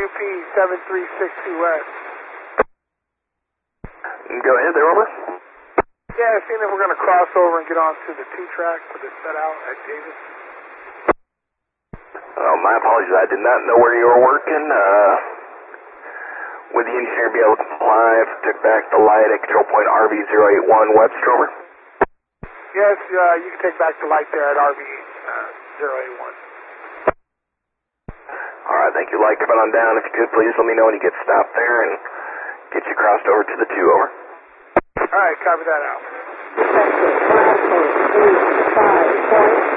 UP 7362S. Go ahead there, over. Yeah, seeing if we're going to cross over and get onto the 2-track for the set out at Davis. Oh, my apologies. I did not know where you were working. Would the engineer be able to comply if I took back the light at control point RV081 Webster, over? Yes, you can take back the light there at RV081. All right, thank you. Light coming on down. If you could, please let me know when you get stopped there and get you crossed over to the 2, over. All right, copy that out.